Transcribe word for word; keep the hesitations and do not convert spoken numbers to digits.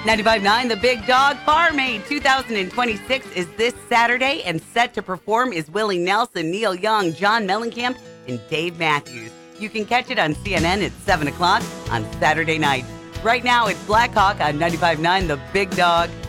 ninety-five point nine The Big Dog Farm Aid two thousand twenty-six is this Saturday, and set to perform is Willie Nelson, Neil Young, John Mellencamp, and Dave Matthews. You can catch it on C N N at seven o'clock on Saturday night. Right now, it's Blackhawk on ninety-five point nine The Big Dog.